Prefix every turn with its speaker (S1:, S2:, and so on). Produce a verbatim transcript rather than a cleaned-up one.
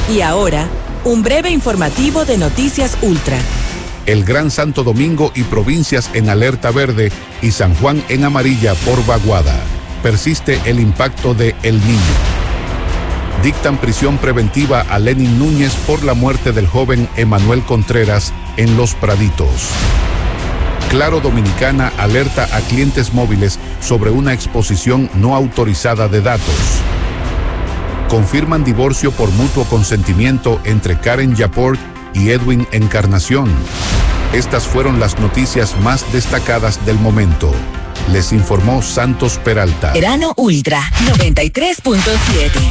S1: Y ahora, un breve informativo de Noticias Ultra.
S2: El Gran Santo Domingo y provincias en alerta verde y San Juan en amarilla por vaguada. Persiste el impacto de El Niño. Dictan prisión preventiva a Lenin Núñez por la muerte del joven Emanuel Contreras en Los Praditos. Claro Dominicana alerta a clientes móviles sobre una exposición no autorizada de datos. Confirman divorcio por mutuo consentimiento entre Karen Yaport y Edwin Encarnación. Estas fueron las noticias más destacadas del momento. Les informó Santos Peralta.
S1: Verano Ultra noventa y tres punto siete.